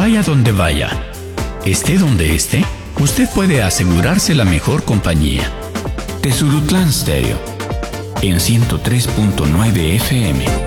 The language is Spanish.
Vaya donde vaya, esté donde esté, usted puede asegurarse la mejor compañía. Tesulutlán Stereo, en 103.9 FM.